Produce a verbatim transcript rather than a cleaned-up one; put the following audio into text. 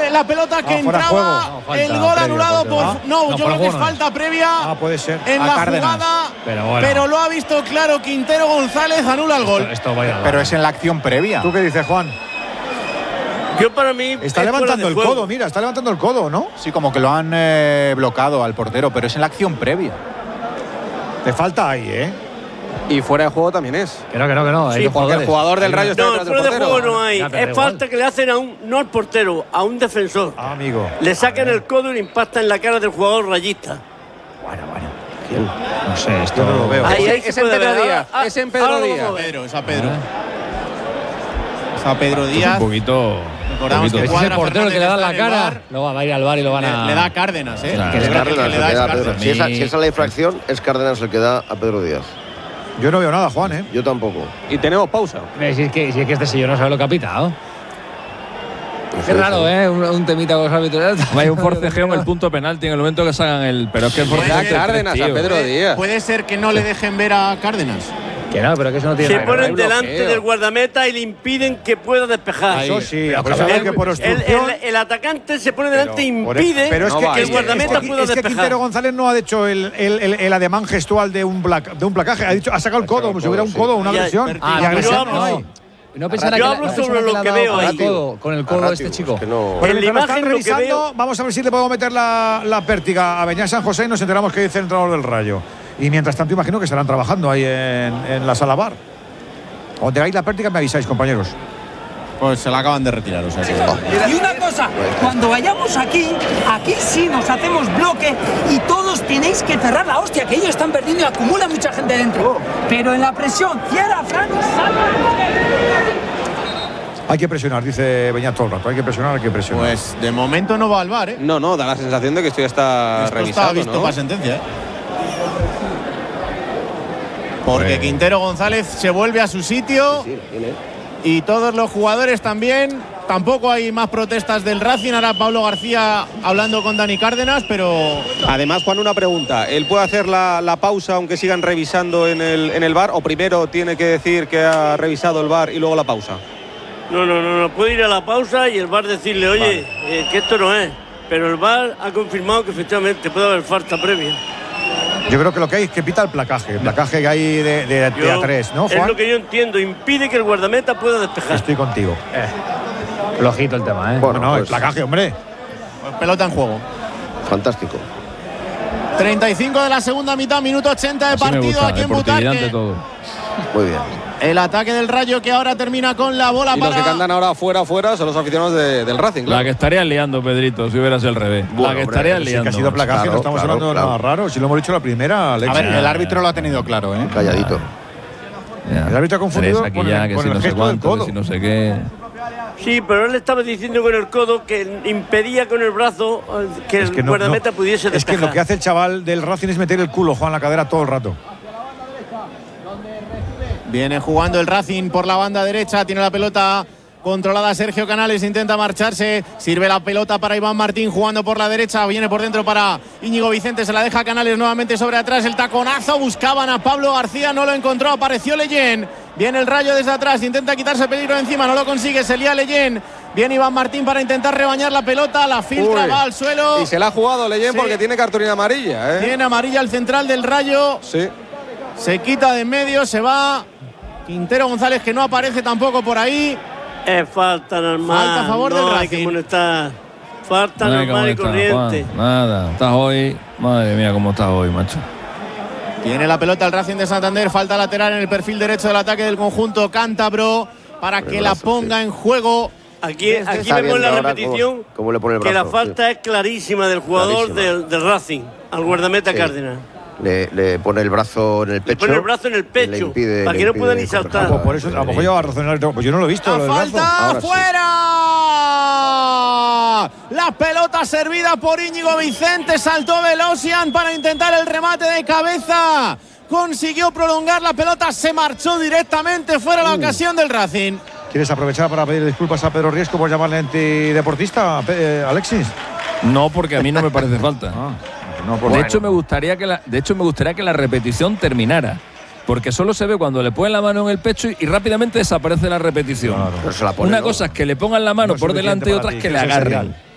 la pelota que ah, entraba, no, falta, el gol anulado por… No, no, no yo creo que es falta previa ah, puede ser. en a la Cárdenas. jugada, pero, bueno. pero lo ha visto claro Quintero González, anula el gol. Esto, esto vaya pero es en la acción previa. ¿Tú qué dices, Juan? Yo para mí… Está levantando el codo, mira, está levantando el codo, ¿no? Sí, como que lo han eh, bloqueado al portero, pero es en la acción previa. Te falta ahí, ¿eh? Y fuera de juego también es. Que no, que no, que no. Sí, porque el jugador del Rayo está no, detrás del fuera de portero. juego no hay. Ya, es falta que le hacen a un… No al portero, a un defensor. Ah, amigo. Le sacan el codo y le impactan en la cara del jugador rayista. Bueno, bueno. No sé, esto no lo veo. Ahí, ahí es en Pedro Díaz. Ah, es en Pedro Díaz. Pedro, es a Pedro. Es a Pedro Díaz. un poquito… Recordamos que es el portero el que le da la cara. Luego va a ir al bar y lo van a… Le, le da Cárdenas, ¿eh? Claro, es Cárdenas el que le da a Pedro. Si esa, si esa es la infracción, es Cárdenas el que da a Pedro Díaz. Yo no veo nada, Juan, ¿eh? Yo tampoco. Y tenemos pausa. Si es que, si es que este señor no sabe lo que ha pitado. Qué raro, ¿eh? Un, un temita con los árbitros. Vaya un forcejeo en el punto penalti en el momento que salgan el… Pero es que el forcejeo… Cárdenas a Pedro Díaz. Puede ser que no le dejen ver a Cárdenas. Que no, pero que eso no tiene Se nada. ponen delante del guardameta y le impiden que pueda despejar. Eso sí, pero pero el, que por el, el, el atacante se pone delante e impide pero es que, que el es que, guardameta es que, pueda es que despejar. Quintero González no ha hecho el, el, el, el ademán gestual de un, placa, de un placaje. Ha dicho, ha sacado el codo, como si hubiera un codo, una agresión. Ah, y agresión no, no hay. No pensará yo que hablo la, no sobre que lo que veo con ahí. el codo, con el codo este chico. Es que no. Bueno, en la mientras lo están imagen lo que revisando, veo… vamos a ver si le podemos meter la, la pértiga a Beñat San José y nos enteramos que dice el entrenador del Rayo. Y mientras tanto, imagino que estarán trabajando ahí en, en la sala bar. Cuando tengáis la pértiga, me avisáis, compañeros. Pues se la acaban de retirar, o sea que… Y una cosa, cuando vayamos aquí, aquí sí nos hacemos bloque y todos tenéis que cerrar la hostia, que ellos están perdiendo y acumula mucha gente dentro. Pero en la presión, cierra, Fran, salva. Hay que presionar, dice Beñat todo el rato. Hay que presionar, hay que presionar. Pues de momento no va al bar, ¿eh? No, no, da la sensación de que esto ya está Esto revisado, está visto ¿no? para sentencia, ¿eh? Porque Pues… Quintero González se vuelve a su sitio. Sí, sí, la tiene. Y todos los jugadores también. Tampoco hay más protestas del Racing. Ahora Pablo García hablando con Dani Cárdenas, pero… Además, Juan, una pregunta. ¿Él puede hacer la, la pausa aunque sigan revisando en el, en el bar? ¿O primero tiene que decir que ha revisado el bar y luego la pausa? No, no, no, no. Puede ir a la pausa y el V A R decirle, oye, vale. eh, que esto no es. Pero el V A R ha confirmado que efectivamente puede haber falta previa. Yo creo que lo que hay es que pita el placaje. El placaje que hay de, de, de A tres, ¿no, Juan? Es lo que yo entiendo. Impide que el guardameta pueda despejar. Estoy contigo. Eh, flojito el tema, ¿eh? Bueno, no, pues, el placaje, hombre. Pues pelota en juego. Fantástico. treinta y cinco de la segunda mitad, minuto ochenta de Así me partido gusta, aquí en deportividad ante Butarque. todo. Muy bien. El ataque del Rayo que ahora termina con la bola Y para… los que cantan ahora fuera, fuora son los aficionados de, del Racing, claro. La que estarían liando, Pedrito, si hubieras el revés. Bueno, la que hombre, estarían sí que liando. Que ha sido placaje, Claro, no estamos claro, hablando de claro. nada raro. Si lo hemos dicho la primera, Alex. A ver, el árbitro lo ha tenido claro, ¿eh? Calladito. Ya. El árbitro ha confundido Tres aquí con el- ya, que con si el no sé gesto del cuánto, que codo. si no sé qué. Sí, pero él estaba diciendo con el codo que impedía con el brazo que Es que el no- guardameta no. pudiese Es que despejar. lo que hace el chaval del Racing es meter el culo, Juan, la cadera todo el rato. Viene jugando el Racing por la banda derecha, tiene la pelota controlada Sergio Canales, intenta marcharse, sirve la pelota para Iván Martín jugando por la derecha, viene por dentro para Íñigo Vicente, se la deja Canales nuevamente sobre atrás, el taconazo, buscaban a Pablo García, no lo encontró, apareció Leyen, viene el Rayo desde atrás, intenta quitarse peligro de encima, no lo consigue, se lía Leyen, viene Iván Martín para intentar rebañar la pelota, la filtra, Uy. Oh. va al suelo. Y se la ha jugado Leyen Sí. porque tiene cartulina amarilla, ¿eh? Tiene amarilla el central del Rayo. Sí. Se quita de en medio, se va. Quintero González que no aparece tampoco por ahí. Es falta normal. Falta a favor no del hay que Racing. molestar. Falta No hay que normal y molestar, corriente. Juan, nada. Estás hoy. Madre mía, cómo estás hoy, macho. Tiene la pelota el Racing de Santander. Falta lateral en el perfil derecho del ataque del conjunto cántabro para que la ponga en juego. Aquí, aquí Está vemos viendo la ahora repetición cómo- cómo le pone el que la brazo, falta sí. es clarísima del jugador Clarísima. del, del Racing al guardameta Sí. Cárdenas. Le, le pone el brazo en el Le pecho. pone el brazo en el y le pecho impide- para le que no impide pueda ni correr. saltar. Pues por eso, a lo mejor lleva razón el árbitro. Pues yo no lo he visto. La lo del brazo. falta Ahora sí. fuera. La pelota servida por Íñigo Vicente. Saltó Velosian para intentar el remate de cabeza. Consiguió prolongar la pelota. Se marchó directamente fuera la ocasión del Racing. ¿Quieres aprovechar para pedir disculpas a Pedro Riesco por llamarle antideportista, eh, Alexis? No, porque a mí no me parece falta. Ah, no, por De hecho, me gustaría que la, de hecho, me gustaría que la repetición terminara. Porque solo se ve cuando le ponen la mano en el pecho y, y rápidamente desaparece la repetición. Claro. Pero se la pone, Una ¿no? cosa es que le pongan la mano No es por suficiente delante y para otra ti, es que que le es el agarren. serial.